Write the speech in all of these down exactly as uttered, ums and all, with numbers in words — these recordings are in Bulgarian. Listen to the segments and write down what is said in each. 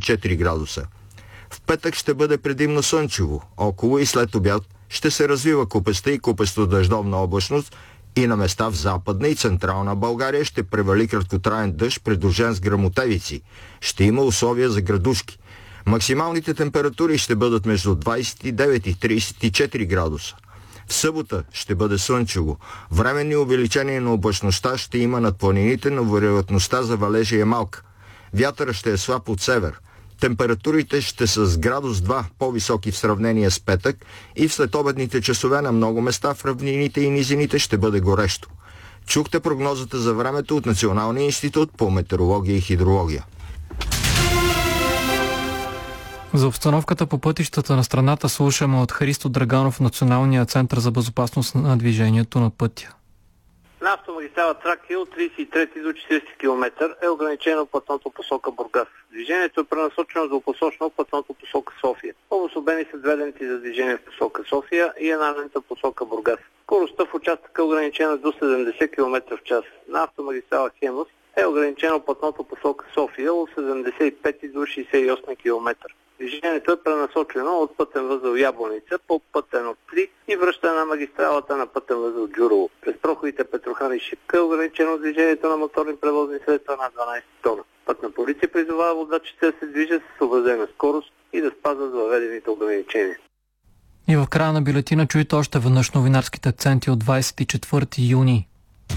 четири градуса. В петък ще бъде предимно слънчево. Около и след обяд ще се развива купеста и купесто-дъждовна облачност и на места в Западна и Централна България ще превали краткотраен дъжд, придружен с гръмотевици. Ще има условия за градушки. Максималните температури ще бъдат между двадесет и девет и тридесет и четири градуса. В събота ще бъде слънчево. Временни увеличения на облачността ще има над планините, но вероятността за валежи е малка. Вятъра ще е слаб от север. Температурите ще са с градус два по-високи в сравнение с петък и в следобедните часове на много места в равнините и низините ще бъде горещо. Чухте прогнозата за времето от Националния институт по метеорология и хидрология. За обстановката по пътищата на страната слушаме от Христо Драганов, Националния център за безопасност на движението на пътя. На автомагистрала Тракия от тридесет и трети до четиридесети километър е ограничено пътното посока Бургас. Движението е пренасочено двупосочно пътното посока София. Обособени са две ленти за движение в посока София и една лента в посока Бургас. Скоростта в участъка е ограничена до седемдесет километра в час. На автомагистрала Хемус е ограничено пътното посока София от седемдесет и пети до шейсет и осми километър. Движението е пренасочено от пътен възел Ябланица по пътен от три и връщане на магистралата на пътен възел Джурово. През проходите Петрохан и Шипка е ограничено движението на моторни превозни средства на дванадесет тона. Пътна полиция призовава водачите да се движат с съобразена скорост и да спазват въведените ограничения. И в края на бюлетина чуйте още веднъж новинарските акценти от двадесет и четвърти юни.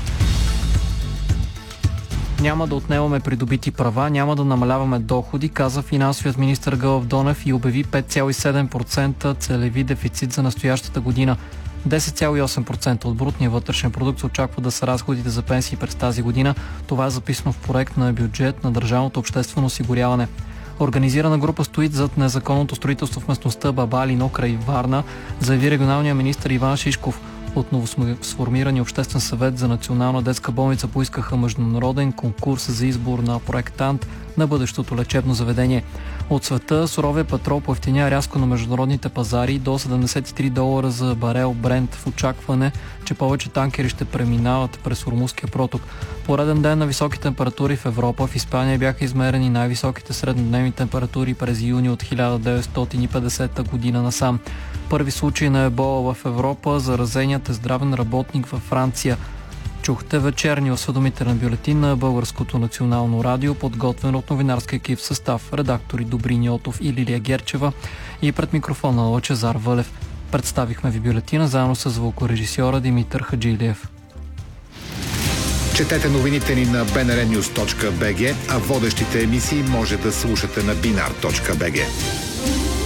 Няма да отнемаме придобити права, няма да намаляваме доходи, каза финансовият министър Гълъб Донев и обяви пет цяло и седем процента целеви дефицит за настоящата година. десет цяло и осем процента от брутния вътрешен продукт се очаква да са разходите за пенсии през тази година. Това е записано в проект на бюджет на Държавното обществено осигуряване. Организирана група стои зад незаконното строителство в местността Бабалино край Варна, заяви регионалния министър Иван Шишков. От новосформирания обществен съвет за национална детска болница поискаха международен конкурс за избор на проектант на бъдещото лечебно заведение. От света суровия петрол поевтиня рязко на международните пазари до седемдесет и три долара за барел Брент в очакване, че повече танкери ще преминават през Ормузския проток. Пореден ден на високи температури в Европа. В Испания бяха измерени най-високите среднодневни температури през юни от хиляда деветстотин и петдесета година насам. Първи случай на ебола в Европа, заразеният е здравен работник във Франция. Чухте вечерния осведомителен бюлетин на Българското национално радио, подготвен от новинарски екип в състав редактори Добрин Йотов и Лилия Герчева и пред микрофона Лъчезар Вълев. Представихме ви бюлетина заедно с звукорежисьора Димитър Хаджилиев. Четете новините ни на би ен ар нюз точка би джи, а водещите емисии може да слушате на бинар точка би джи.